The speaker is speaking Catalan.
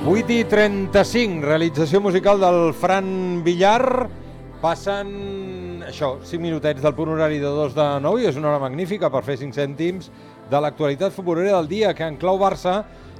8:35, realització musical del Fran Villar. Passen, 5 minutets del punt horari de 2:09 i és una hora magnífica per fer 5 cèntims de l'actualitat futbolera del dia, que en clau Barça